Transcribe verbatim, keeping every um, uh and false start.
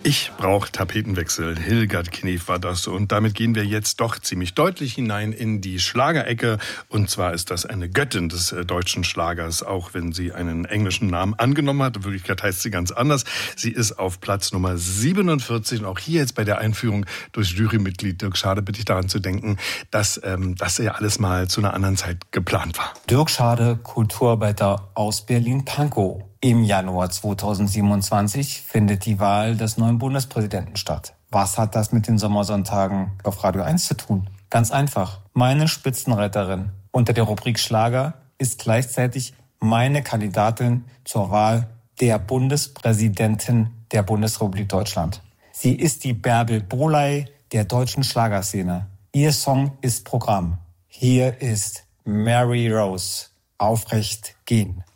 Ich brauche Tapetenwechsel. Hildegard Knef war das. Und damit gehen wir jetzt doch ziemlich deutlich hinein in die Schlagerecke. Und zwar ist das eine Göttin des äh, deutschen Schlagers, auch wenn sie einen englischen Namen angenommen hat. In Wirklichkeit heißt sie ganz anders. Sie ist auf Platz Nummer siebenundvierzig. Und auch hier jetzt bei der Einführung durch Jurymitglied Dirk Schade bitte ich daran zu denken, dass ähm, das ja alles mal zu einer anderen Zeit geplant war. Dirk Schade, Kulturarbeiter aus Berlin-Pankow. Im Januar zweitausendsiebenundzwanzig findet die Wahl des neuen Bundespräsidenten statt. Was hat das mit den Sommersonntagen auf Radio eins zu tun? Ganz einfach. Meine Spitzenreiterin unter der Rubrik Schlager ist gleichzeitig meine Kandidatin zur Wahl der Bundespräsidentin der Bundesrepublik Deutschland. Sie ist die Bärbel Bohley der deutschen Schlagerszene. Ihr Song ist Programm. Hier ist Mary Rose. Aufrecht gehen.